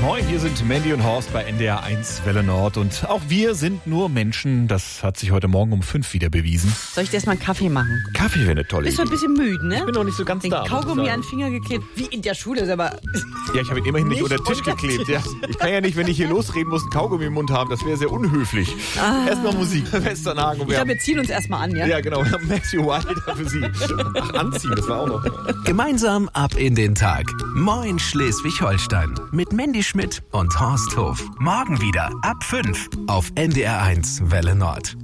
Moin, hier sind Mandy und Horst bei NDR 1 Welle Nord und auch wir sind nur Menschen. Das hat sich heute Morgen um 5 wieder bewiesen. Soll ich dir erstmal einen Kaffee machen? Kaffee wäre eine tolle Bist du Idee. ein bisschen müde, ne? Ich bin noch nicht so ganz Den da. Kaugummi an den Finger geklebt, wie in der Schule, aber Ja, ich habe ihn immerhin nicht unter den Tisch geklebt. Ja. Ich kann ja nicht, wenn ich hier losreden muss, einen Kaugummi im Mund haben. Das wäre sehr unhöflich. Erstmal Musik. Westernhagen. ich glaube, wir ziehen uns erstmal an, ja? Ja, genau. Wir haben Matthew Wilder für Sie. Ach, anziehen, das war auch noch. Gemeinsam ab in den Tag. Moin Schleswig-Holstein. Mit Mandy Schmidt und Horst Hof. Morgen wieder ab 5 auf NDR 1 Welle Nord.